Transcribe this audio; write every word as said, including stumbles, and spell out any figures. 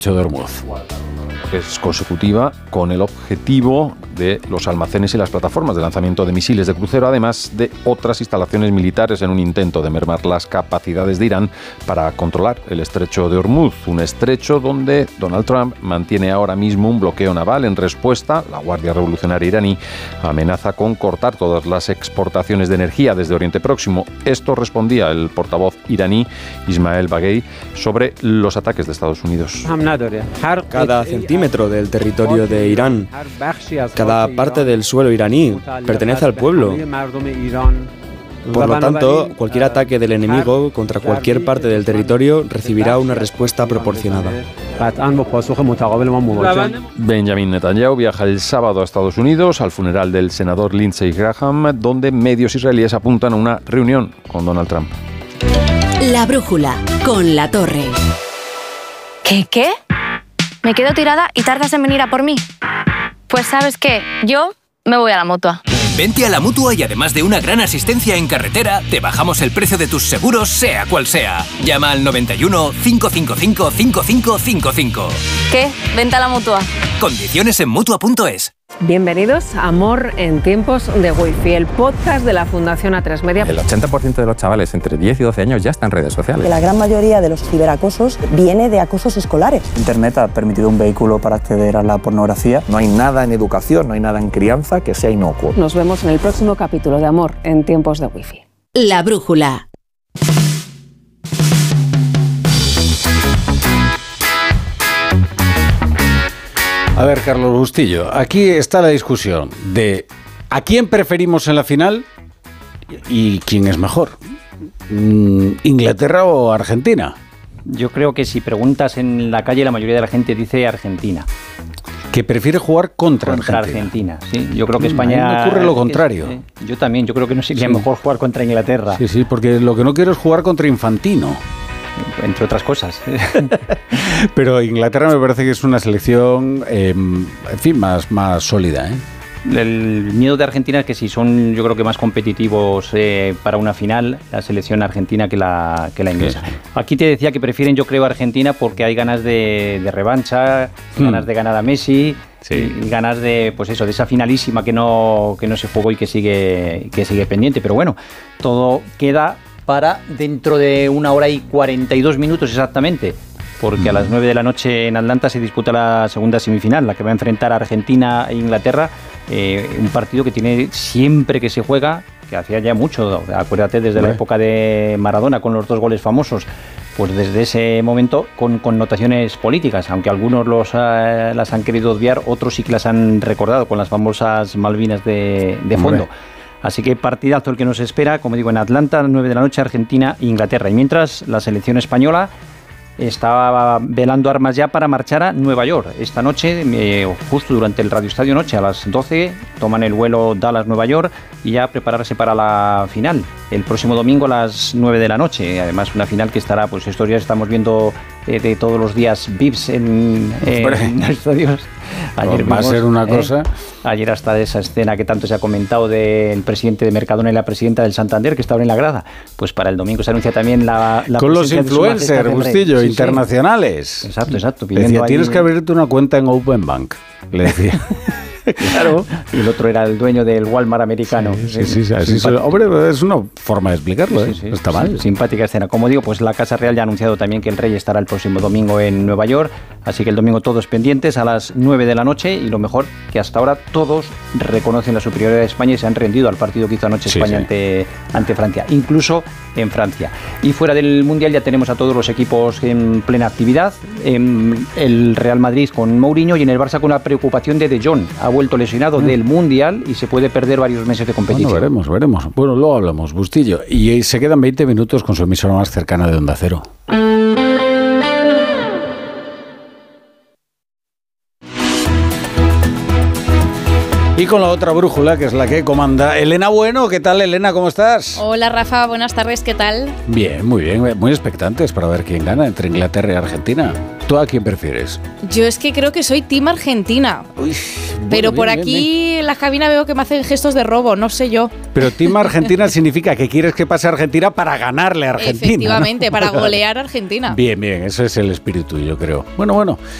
de Hormuz. Es consecutiva con el objetivo de los almacenes y las plataformas de lanzamiento de misiles de crucero, además de otras instalaciones militares en un intento de mermar las capacidades de Irán para controlar el estrecho de Hormuz, un estrecho donde Donald Trump mantiene ahora mismo un bloqueo naval. En respuesta, la Guardia Revolucionaria iraní amenaza con cortar todas las exportaciones de energía desde Oriente Próximo. Esto respondía el portavoz iraní Ismael Baghei sobre los ataques de Estados Unidos. Cada centímetro del territorio de Irán, cada parte del suelo iraní pertenece al pueblo. Por lo tanto, cualquier ataque del enemigo contra cualquier parte del territorio recibirá una respuesta proporcionada. Benjamin Netanyahu viaja el sábado a Estados Unidos al funeral del senador Lindsey Graham, donde medios israelíes apuntan a una reunión con Donald Trump. La brújula con La Torre. ¿Qué qué? Me quedo tirada y tardas en venir a por mí. Pues ¿sabes qué? Yo me voy a la Mutua. Vente a la Mutua y además de una gran asistencia en carretera, te bajamos el precio de tus seguros, sea cual sea. Llama al noventa y uno, cinco cinco cinco, cinco cinco cinco cinco. ¿Qué? Vente a la Mutua. Condiciones en Mutua punto es. Bienvenidos a Amor en tiempos de Wi-Fi, el podcast de la Fundación A tres Media. El ochenta por ciento de los chavales entre diez y doce años ya están en redes sociales. La gran mayoría de los ciberacosos viene de acosos escolares. Internet ha permitido un vehículo para acceder a la pornografía. No hay nada en educación, no hay nada en crianza que sea inocuo. Nos vemos en el próximo capítulo de Amor en tiempos de Wi-Fi. La brújula. A ver, Carlos Bustillo, aquí está la discusión de ¿a quién preferimos en la final y quién es mejor? ¿Inglaterra o Argentina? Yo creo que si preguntas en la calle, la mayoría de la gente dice Argentina. Que prefiere jugar contra, contra Argentina. Argentina, sí. Yo creo que España... A mí me ocurre lo contrario. Es, eh, yo también, yo creo que no sería sí. mejor jugar contra Inglaterra. Sí, sí, porque lo que no quiero es jugar contra Infantino. Entre otras cosas. Pero Inglaterra me parece que es una selección, eh, en fin, más, más sólida, ¿eh? El miedo de Argentina es que si son, yo creo que más competitivos eh, para una final, la selección argentina que la, que la inglesa. Sí. Aquí te decía que prefieren, yo creo, Argentina porque hay ganas de, de revancha, hmm. ganas de ganar a Messi, sí. y ganas de, pues eso, de esa finalísima que no, que no se jugó y que sigue, que sigue pendiente. Pero bueno, todo queda para dentro de una hora y cuarenta y dos minutos exactamente, porque a las nueve de la noche en Atlanta se disputa la segunda semifinal, la que va a enfrentar a Argentina e Inglaterra, eh, un partido que tiene siempre que se juega, que hacía ya mucho, acuérdate desde ¿Vale? la época de Maradona con los dos goles famosos, pues desde ese momento con connotaciones políticas, aunque algunos los, eh, las han querido obviar, otros sí que las han recordado con las famosas Malvinas de, de fondo. Hombre. Así que partidazo el que nos espera, como digo, en Atlanta, a las nueve de la noche, Argentina e Inglaterra. Y mientras, la selección española estaba velando armas ya para marchar a Nueva York. Esta noche, eh, justo durante el Radio Estadio Noche, a las doce, toman el vuelo Dallas-Nueva York y ya prepararse para la final. El próximo domingo a las nueve de la noche. Además, una final que estará, pues estos días estamos viendo eh, de todos los días V I Ps en, eh, en los estadios. Ayer va vimos, a ser una cosa. Eh, ayer hasta esa escena que tanto se ha comentado del presidente de Mercadona y la presidenta del Santander que estaban en la grada. Pues para el domingo se anuncia también la, la con los influencers, Bustillo, sí, internacionales. Sí. Exacto, exacto. Decía, tienes que abrirte una cuenta en Open Bank, le decía. Claro, y el otro era el dueño del Walmart americano. Sí, sí, sí, así se, hombre, es una forma de explicarlo, ¿eh? Sí, sí, no está mal. Sí, simpática escena. Como digo, pues la Casa Real ya ha anunciado también que el rey estará el próximo domingo en Nueva York, así que el domingo todos pendientes a las nueve de la noche, y lo mejor que hasta ahora todos reconocen la superioridad de España y se han rendido al partido que hizo anoche sí, España sí. ante, ante Francia, incluso en Francia. Y fuera del Mundial ya tenemos a todos los equipos en plena actividad, en el Real Madrid con Mourinho y en el Barça con la preocupación de De Jong. Ha vuelto lesionado mm. del Mundial y se puede perder varios meses de competición. Bueno, veremos, veremos. Bueno, luego hablamos, Bustillo. Y se quedan veinte minutos con su emisora más cercana de Onda Cero. Y con la otra brújula, que es la que comanda Elena Bueno. ¿Qué tal, Elena? ¿Cómo estás? Hola, Rafa. Buenas tardes. ¿Qué tal? Bien, muy bien. Muy expectantes para ver quién gana entre Inglaterra y Argentina. ¿Tú a quién prefieres? Yo es que creo que soy team Argentina. Uy, pero bueno, por bien, aquí bien, bien. en la cabina veo que me hacen gestos de robo, no sé yo. Pero team Argentina significa que quieres que pase Argentina para ganarle a Argentina. Efectivamente, ¿no? para golear a Argentina. Bien, bien, eso es el espíritu, yo creo. Bueno, bueno.